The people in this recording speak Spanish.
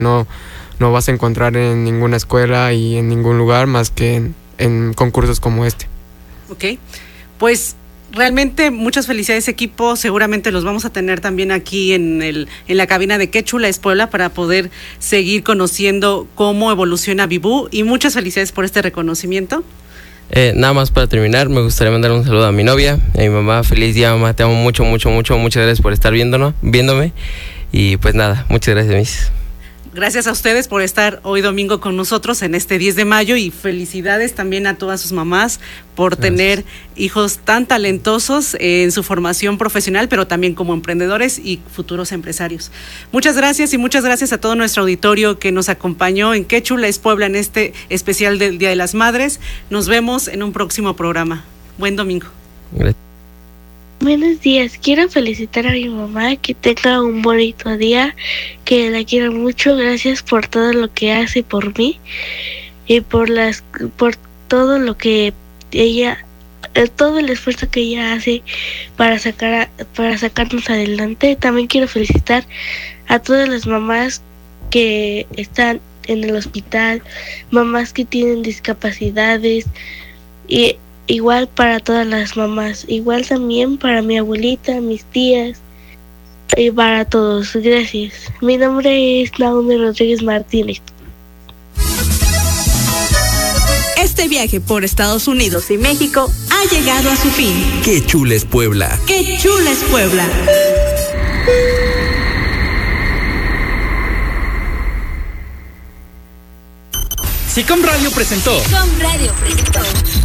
no vas a encontrar en ninguna escuela y en ningún lugar más que en concursos como este. Ok, pues realmente muchas felicidades, equipo. Seguramente los vamos a tener también aquí en la cabina de Qué Chula es Puebla para poder seguir conociendo cómo evoluciona Vivú, y muchas felicidades por este reconocimiento. Nada más para terminar, me gustaría mandar un saludo a mi novia, a mi mamá. Feliz día, mamá, te amo mucho, mucho, mucho. Muchas gracias por estar viéndome. Y pues nada, muchas gracias, mis. Gracias a ustedes por estar hoy domingo con nosotros en este 10 de mayo, y felicidades también a todas sus mamás por tener hijos tan talentosos en su formación profesional, pero también como emprendedores y futuros empresarios. Muchas gracias, y muchas gracias a todo nuestro auditorio que nos acompañó en Qué Chula es Puebla en este especial del Día de las Madres. Nos vemos en un próximo programa. Buen domingo. Gracias. Buenos días, quiero felicitar a mi mamá, que tenga un bonito día, que la quiero mucho. Gracias por todo lo que hace por mí y por todo lo que ella, todo el esfuerzo que ella hace para sacarnos adelante. También quiero felicitar a todas las mamás que están en el hospital, mamás que tienen discapacidades, y igual para todas las mamás, igual también para mi abuelita, mis tías y para todos. Gracias. Mi nombre es Naomi Rodríguez Martínez. Este viaje por Estados Unidos y México ha llegado a su fin. Qué Chula es Puebla. Qué Chula es Puebla. SICOM Radio presentó.